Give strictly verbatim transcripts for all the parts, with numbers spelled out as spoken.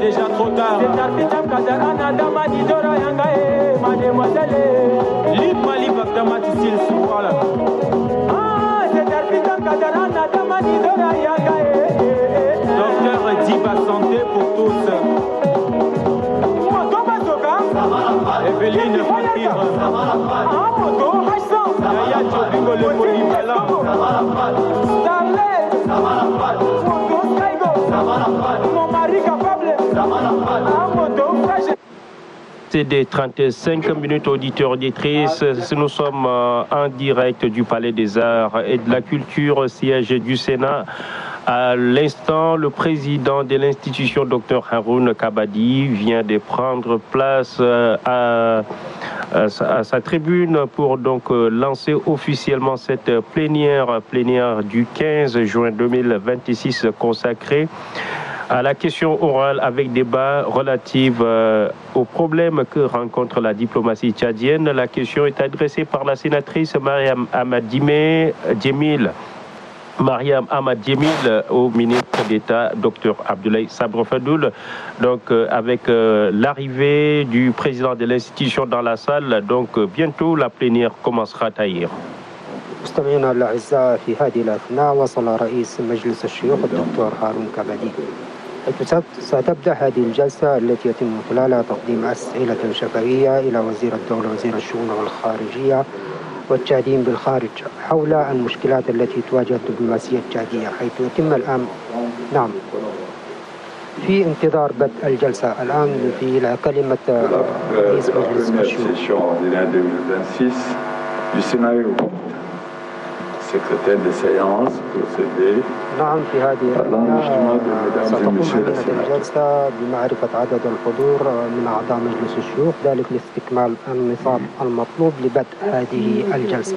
déjà trop tard. Lipa lipa tamati sil suwala. Ah, c'est Arpita Kadarana Damani Dora Yaga. Docteur Diba Santé pour tous. Evelyne Fakir. Ah, moto Hassan. Yaya Chobingo le polyvalent. Starlet. Moto Skygo. Mon mari capable. Ah, moto Fresh. C'est des trente-cinq minutes auditeurs auditrices. Nous sommes en direct du Palais des Arts et de la Culture, siège du Sénat. À l'instant, le président de l'institution, Docteur Haroun Kabadi, vient de prendre place à, à, à sa tribune pour donc lancer officiellement cette plénière, plénière du quinze juin deux mille vingt-six consacrée à la question orale avec débat relative euh, aux problèmes que rencontre la diplomatie tchadienne. La question est adressée par la sénatrice Mariam Ahmad Djemil. Mariam Ahmad Djemil au ministre d'État, Docteur Abdoulaye Sabra Fadoul. Donc, euh, avec euh, l'arrivée du président de l'institution dans la salle, donc euh, bientôt la plénière commencera à taillir. مستمعينا الأعزاء في هذه الأثناء وصل رئيس مجلس الشيوخ الدكتور هارون كابادي حيث ستبدأ هذه الجلسة التي يتم خلالها تقديم أسئلة شفهية إلى وزير الدولة وزير الشؤون الخارجية والتشادين بالخارج حول المشكلات التي تواجه الدبلوماسية التشادية حيث يتم الآن نعم في انتظار بدء الجلسة الآن في كلمة رئيس مجلس الشيوخ. secrétaire de séance procéder نعم في هذه الأثناء ستقوم هذه الجلسة بمعرفة عدد الحضور من أعضاء مجلس الشيوخ ذلك لاستكمال النظام المطلوب لبدء هذه الجلسة.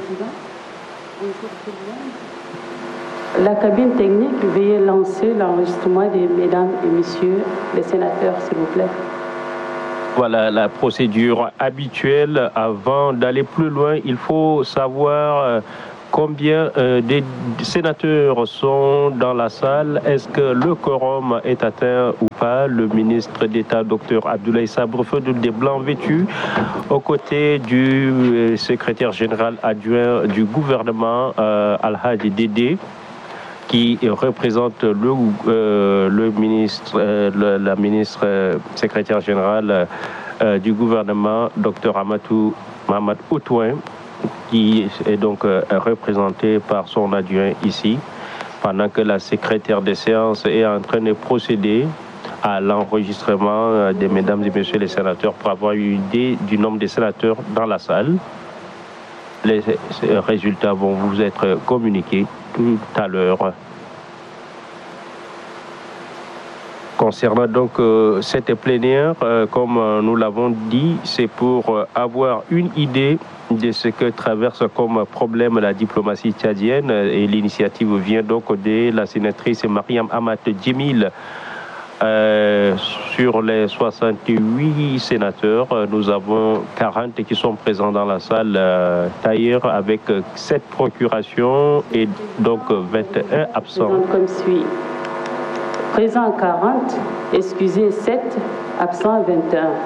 La cabine technique, veuillez lancer l'enregistrement des mesdames et messieurs les sénateurs, s'il vous plaît. Voilà la procédure habituelle. Avant d'aller plus loin, il faut savoir combien euh, des sénateurs sont dans la salle. Est-ce que le quorum est atteint ou pas? Le ministre d'État, Docteur Abdoulaye Sabra Fadoul, des blancs vêtus, aux côtés du euh, secrétaire général adjoint du gouvernement, euh, Al-Hadi Dédé, qui représente le, euh, le ministre, euh, le, la ministre euh, secrétaire générale euh, du gouvernement, Docteur Amatou Mohamed Outouin, qui est donc euh, représenté par son adjoint ici, pendant que la secrétaire des séances est en train de procéder à l'enregistrement euh, des mesdames et messieurs les sénateurs pour avoir une idée du nombre de sénateurs dans la salle. Les résultats vont vous être communiqués tout à l'heure. Concernant donc euh, cette plénière, euh, comme euh, nous l'avons dit, c'est pour euh, avoir une idée de ce que traverse comme problème la diplomatie tchadienne, et l'initiative vient donc de la sénatrice Mariam Ahmad Djemil. Euh, sur les soixante-huit sénateurs, nous avons quarante qui sont présents dans la salle euh, tailleur avec sept procurations et donc vingt et un absents. Comme suit. Présent quarante, excusez sept, absent vingt et un.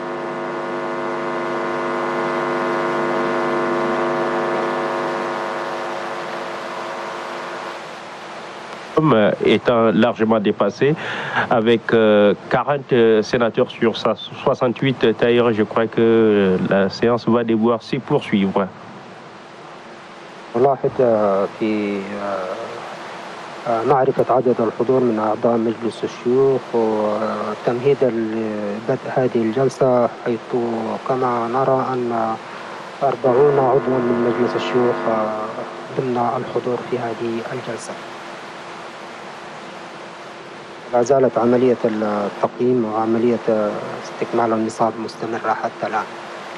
Étant largement dépassé, avec euh, quarante sénateurs sur soixante-huit tailleurs, je crois que la séance va devoir s'y poursuivre. في معرفة عدد الحضور من أعضاء مجلس الشيوخ وتمهيدا لبدء هذه الجلسة حيث كما نرى أن أربعين عضوا من مجلس الشيوخ ضمن الحضور في هذه الجلسة. لا زالت عملية التقييم وعملية استكمال النصاب مستمرة حتى الآن.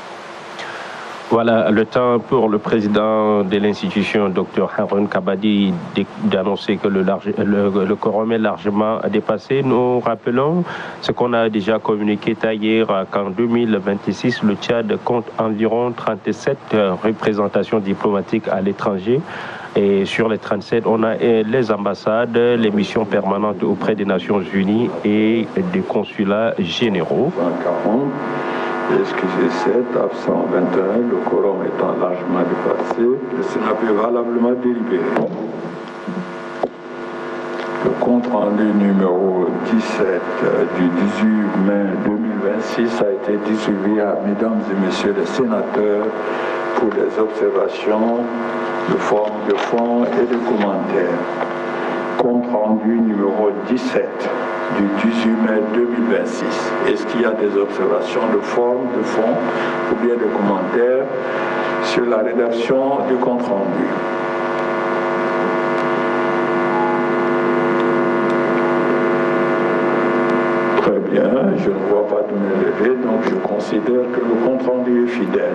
Voilà le temps pour le président de l'institution, Docteur Haroun Kabadi, d'annoncer que le, large, le, le quorum est largement dépassé. Nous rappelons ce qu'on a déjà communiqué hier, qu'en deux mille vingt-six, le Tchad compte environ trente-sept représentations diplomatiques à l'étranger. Et sur les trente-sept, on a les ambassades, les missions permanentes auprès des Nations Unies et des consulats généraux. cent quarante, excusez sept, absent vingt et un, le quorum étant largement dépassé, le Sénat peut valablement délibérer. Le compte rendu numéro dix-sept du dix-huit mai deux mille vingt-six a été distribué à mesdames et messieurs les sénateurs pour les observations de forme de fond et de commentaires. Compte rendu numéro dix-sept du dix-huit mai deux mille vingt-six. Est-ce qu'il y a des observations de forme, de fond ou bien de commentaires sur la rédaction du compte rendu? Très bien, je ne vois pas de main levée, donc je considère que le compte rendu est fidèle.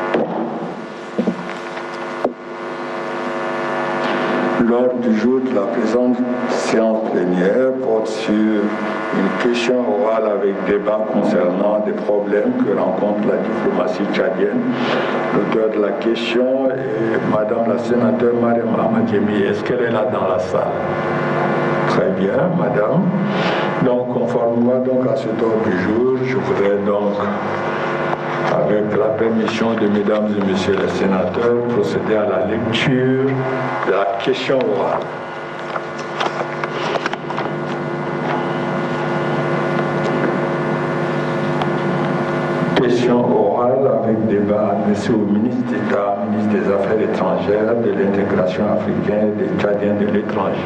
L'ordre du jour de la présente séance plénière porte sur une question orale avec débat concernant des problèmes que rencontre la diplomatie tchadienne. L'auteur de la question est Madame la sénateur Mariam Amadjemi. Est-ce qu'elle est là dans la salle? Très bien, Madame. Donc, conformément donc à cet ordre du jour, je voudrais donc, avec la permission de mesdames et messieurs les sénateurs, procéder à la lecture de la question orale. Question orale avec débat adressé au ministre d'État, ministre des Affaires étrangères, de l'intégration africaine et des Tchadiens de l'étranger.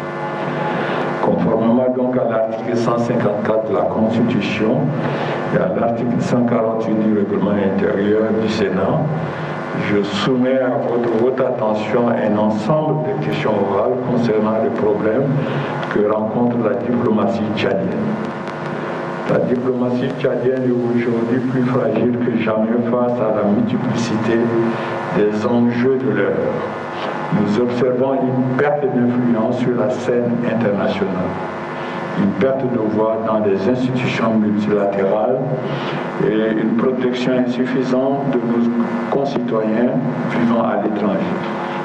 Conformément donc à l'article cent cinquante-quatre de la Constitution et à l'article cent quarante-huit du règlement intérieur du Sénat, je soumets à votre haute attention un ensemble de questions orales concernant les problèmes que rencontre la diplomatie tchadienne. La diplomatie tchadienne est aujourd'hui plus fragile que jamais face à la multiplicité des enjeux de l'heure. Nous observons une perte d'influence sur la scène internationale, une perte de voix dans les institutions multilatérales et une protection insuffisante de nos concitoyens vivant à l'étranger.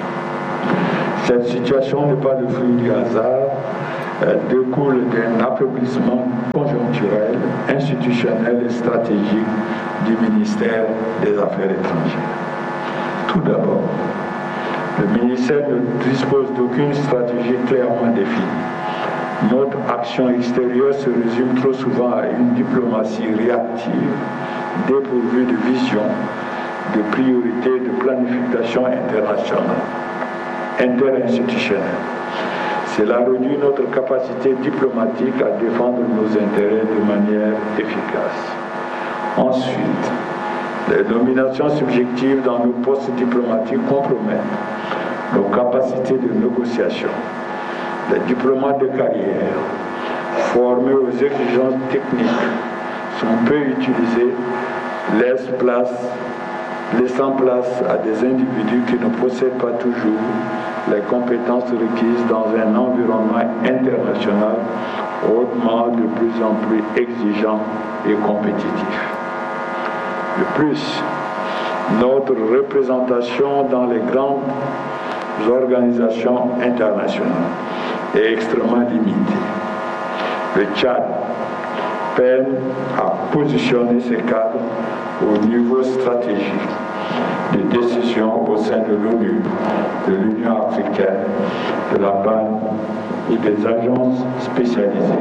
Cette situation n'est pas le fruit du hasard, elle découle d'un affaiblissement conjoncturel, institutionnel et stratégique du ministère des Affaires étrangères. Tout d'abord, le ministère ne dispose d'aucune stratégie clairement définie. Notre action extérieure se résume trop souvent à une diplomatie réactive, dépourvue de vision, de priorité, de planification internationale, interinstitutionnelle. Cela réduit notre capacité diplomatique à défendre nos intérêts de manière efficace. Ensuite, les nominations subjectives dans nos postes diplomatiques compromettent nos capacités de négociation. Les diplomates de carrière, formés aux exigences techniques, sont peu utilisés, laissent place, laissant place à des individus qui ne possèdent pas toujours les compétences requises dans un environnement international hautement de plus en plus exigeant et compétitif. De plus, notre représentation dans les grandes organisations internationales est extrêmement limitée. Le Tchad peine à positionner ses cadres au niveau stratégique de décision au sein de l'ONU, de l'Union africaine, de la B A N et des agences spécialisées.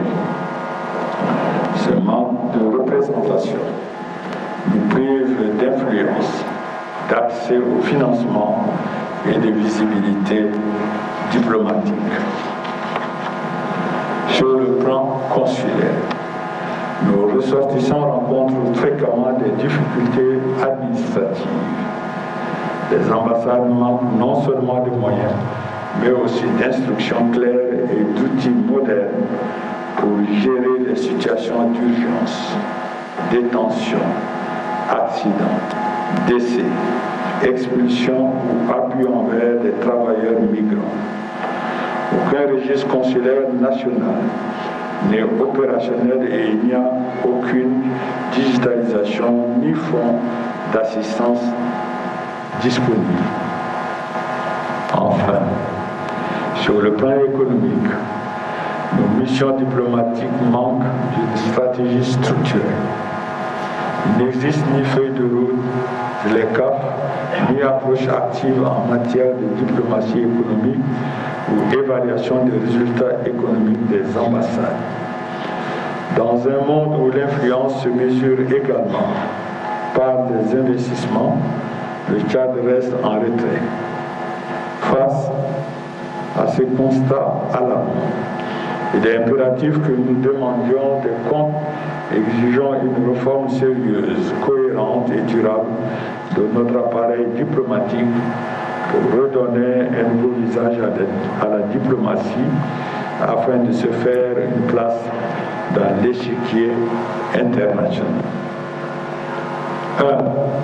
Ce manque de représentation nous prive d'influence, d'accès au financement et de visibilité diplomatique. Sur le plan consulaire, nos ressortissants rencontrent fréquemment des difficultés administratives. Les ambassades manquent non seulement de moyens, mais aussi d'instructions claires et d'outils modernes pour gérer les situations d'urgence, détention, accidents, décès, expulsion ou abus envers des travailleurs migrants. Aucun registre consulaire national n'est opérationnel et il n'y a aucune digitalisation ni fonds d'assistance disponible. Enfin, sur le plan économique, nos missions diplomatiques manquent d'une stratégie structurée. Il n'existe ni feuille de route de l'E C A F, ni approche active en matière de diplomatie économique ou évaluation des résultats économiques des ambassades. Dans un monde où l'influence se mesure également par des investissements, le Tchad reste en retrait. Face à ces constats alarmants, il est impératif que nous demandions des comptes exigeant une réforme sérieuse, cohérente et durable de notre appareil diplomatique pour redonner un nouveau visage à la diplomatie afin de se faire une place dans l'échiquier international. un.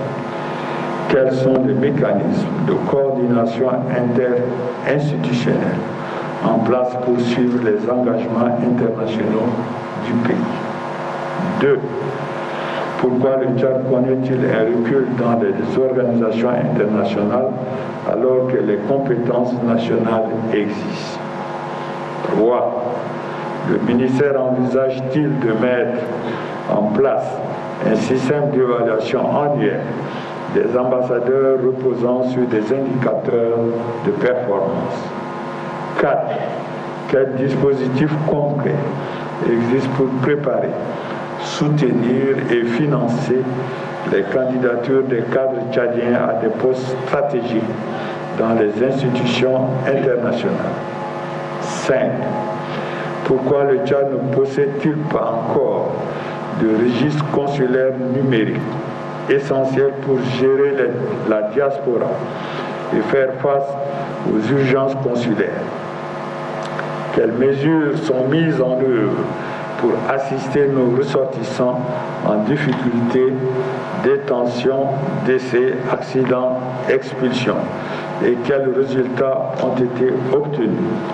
Quels sont les mécanismes de coordination interinstitutionnelle en place pour suivre les engagements internationaux du pays? deux. Pourquoi le Tchad connaît-il un recul dans les organisations internationales alors que les compétences nationales existent? trois. Le ministère envisage-t-il de mettre en place un système d'évaluation annuel des ambassadeurs reposant sur des indicateurs de performance? quatre. Quels dispositifs concrets existent pour préparer, soutenir et financer les candidatures des cadres tchadiens à des postes stratégiques dans les institutions internationales? cinq. Pourquoi le Tchad ne possède-t-il pas encore de registre consulaire numérique essentiel pour gérer les, la diaspora et faire face aux urgences consulaires? Quelles mesures sont mises en œuvre pour assister nos ressortissants en difficulté, détention, décès, accident, expulsion? Et quels résultats ont été obtenus?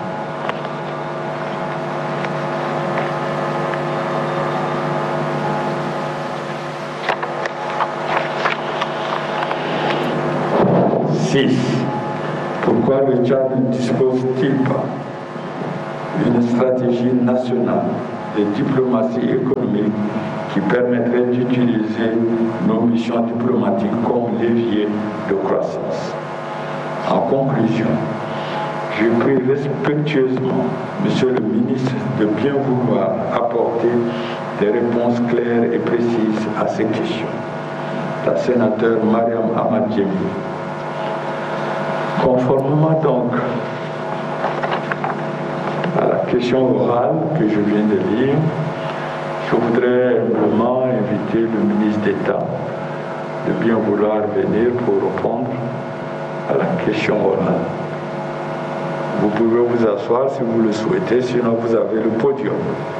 six. Pourquoi le Tchad ne dispose-t-il pas d'une stratégie nationale de diplomatie économique qui permettrait d'utiliser nos missions diplomatiques comme levier de croissance? En conclusion, je prie respectueusement Monsieur le ministre de bien vouloir apporter des réponses claires et précises à ces questions. La sénateur Mariam Ahmad Djemi. Conformément donc à la question orale que je viens de lire, je voudrais vraiment inviter le ministre d'État de bien vouloir venir pour répondre à la question orale. Vous pouvez vous asseoir si vous le souhaitez, sinon vous avez le podium.